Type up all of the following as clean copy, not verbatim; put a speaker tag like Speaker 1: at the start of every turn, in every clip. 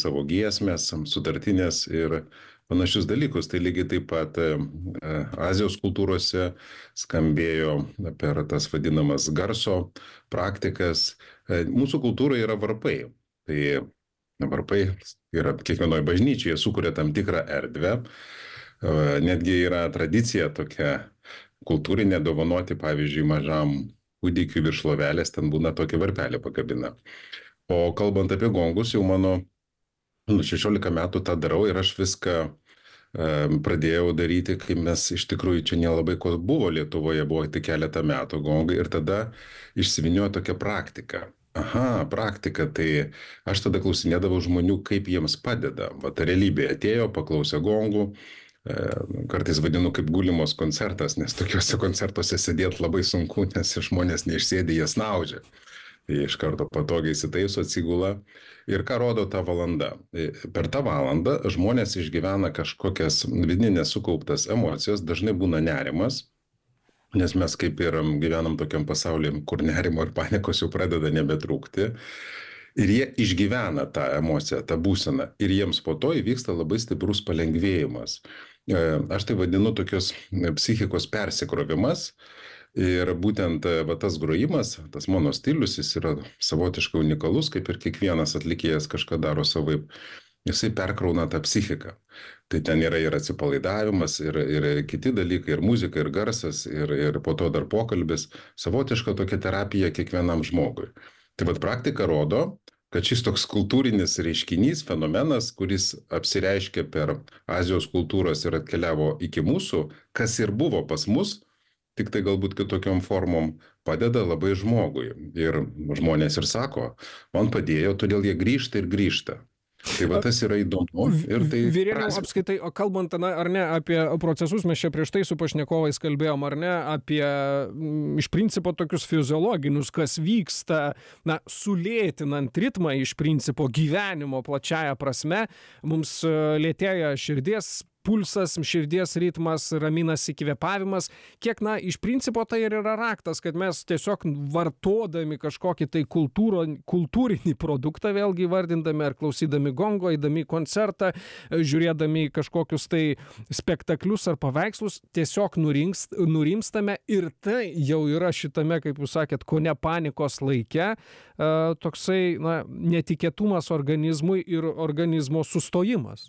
Speaker 1: savo giesmės, sutartinės ir panašius dalykus. Tai lygiai taip pat Azijos kultūrose skambėjo per tas vadinamas garso praktikas. Mūsų kultūroje yra varpai. Tai varpai yra kiekvienoje bažnyčioje, sukuria tam tikrą erdvę. Netgi yra tradicija tokia kultūrinė dovanoti, pavyzdžiui, mažam kūdikiui virš lovelės, ten būna tokį varpelį pakabina. O kalbant apie gongus, jau mano 16 metų tą darau ir aš viską pradėjau daryti, kai mes iš tikrųjų čia nelabai ko buvo Lietuvoje, buvo tik keletą metų gongai ir tada išsiviniojo tokia praktika. Aha, praktika, tai aš tada klausinėdavau žmonių, kaip jiems padeda. Vat realybė atėjo, paklausė gongų, kartais vadinu kaip gulimos koncertas, nes tokiuose koncertuose sėdėti labai sunku, nes žmonės neišsėdė, jie snaudžia. Tai iš karto patogiai įsitaiso, atsigula. Ir ką rodo ta valanda? Per tą valandą žmonės išgyvena kažkokias vidinės sukauptas emocijas, dažnai būna nerimas, nes mes kaip ir gyvenam tokiam pasaulyje, kur nerimo ir panikos jau pradeda nebetrūkti. Ir jie išgyvena tą emociją, tą būseną. Ir jiems po to įvyksta labai stiprus palengvėjimas. Aš tai vadinu tokios psichikos persikrovimas. Ir būtent tas grojimas, tas mano stilius, jis yra savotiškai unikalus, kaip ir kiekvienas atlikėjas kažką daro savaip. Jisai perkrauna tą psichiką. Tai ten yra ir atsipalaidavimas, ir kiti dalykai, ir muzika, ir garsas, ir po to dar pokalbis. Savotiška tokia terapija kiekvienam žmogui. Tai vat praktika rodo, kad šis toks kultūrinis reiškinys, fenomenas, kuris apsireiškia per Azijos kultūros ir atkeliavo iki mūsų, kas ir buvo pas mus, tik tai galbūt kitokiom formom, padeda labai žmogui. Ir žmonės ir sako, man padėjo, todėl jie grįžta ir grįžta. Tai va tas yra įdomu. Ir tai
Speaker 2: Virėliau, apskaitai, kalbant ar ne apie procesus, mes čia prieš tai su pašnekovais kalbėjom, ar ne, apie iš principo tokius fiziologinius, kas vyksta, sulėtinant ritmą iš principo gyvenimo plačiaja prasme, mums lėtėja širdies pulsas, širdies ritmas, raminasi kvėpavimas. Kiek, iš principo tai ir yra raktas, kad mes tiesiog vartodami kažkokį tai kultūrinį produktą, vėlgi vardindami ar klausydami gongo, eidami į koncertą, žiūrėdami kažkokius tai spektaklius ar paveikslus, tiesiog nurimstame ir tai jau yra šitame, kaip jūs sakėt, kone panikos laike, toksai netikėtumas organizmui ir organizmo sustojimas.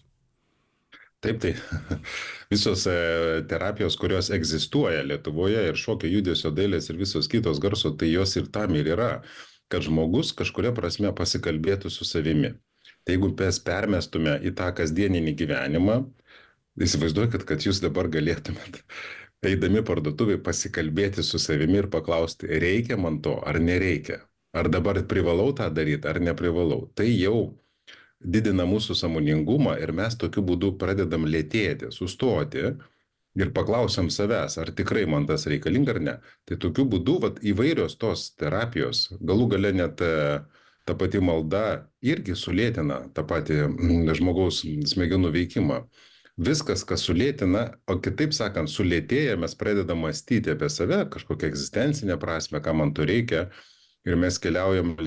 Speaker 1: Taip, tai visos terapijos, kurios egzistuoja Lietuvoje ir šokio judesio dailės ir visos kitos garso, tai jos ir tam ir yra, kad žmogus kažkuria prasme pasikalbėtų su savimi. Tai jeigu mes permestume į tą kasdieninį gyvenimą, įsivaizduokit, kad jūs dabar galėtumėt, eidami parduotuvėje, pasikalbėti su savimi ir paklausti, reikia man to ar nereikia, ar dabar privalau tą daryti ar neprivalau. Tai jau didina mūsų sąmoningumą ir mes tokiu būdu pradedam lėtėti, sustoti ir paklausiam savęs, ar tikrai man tas reikalinga ar ne. Tai tokiu būdu įvairios tos terapijos, galų gale net ta pati malda irgi sulėtina tą patį žmogaus smegenų veikimą. Viskas, kas sulėtina, o kitaip sakant, sulėtėja, mes pradedam mąstyti apie save, kažkokią egzistencinę prasme, ką man to reikia, ir mes keliaujam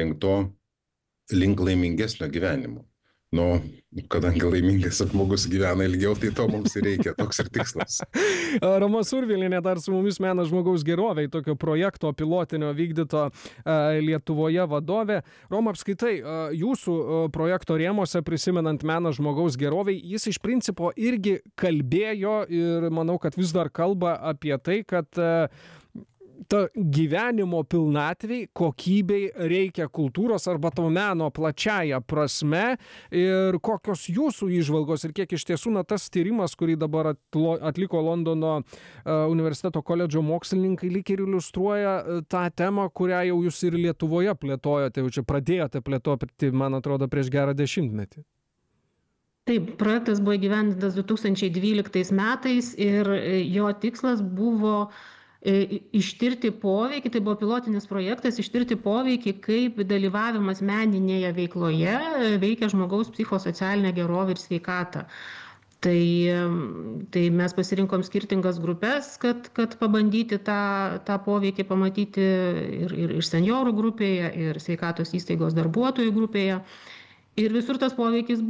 Speaker 1: link laimingesnio gyvenimo. Kadangi laimingas žmogus gyvena ilgiau, tai to mums ir reikia, toks ir tikslas.
Speaker 2: Roma Survilienė dar su mumis Meno žmogaus gerovei, tokio projekto pilotinio vykdyto Lietuvoje vadovė. Roma, apskaitai, jūsų projekto rėmose, prisimenant Meno žmogaus gerovei, jis iš principo irgi kalbėjo ir manau, kad vis dar kalba apie tai, kad ta gyvenimo pilnatvei, kokybei reikia kultūros arba to meno plačiaja prasme ir kokios jūsų įžvalgos ir kiek iš tiesų tas tyrimas, kurį dabar atliko Londono universiteto koledžo mokslininkai, lyg ir iliustruoja tą temą, kurią jau jūs ir Lietuvoje plėtojate, jau čia pradėjote plėtoti, man atrodo, prieš gerą 10 metį.
Speaker 3: Taip, projektas buvo įgyvendintas 2012 metais ir jo tikslas buvo ištirti poveikį, tai buvo pilotinis projektas, ištirti poveikį, kaip dalyvavimas meninėje veikloje veikia žmogaus psichosocialinę gerovę ir sveikatą. Tai mes pasirinkom skirtingas grupės, kad pabandyti tą poveikį pamatyti ir senjorų grupėje, ir sveikatos įstaigos darbuotojų grupėje. Ir visur tas poveikis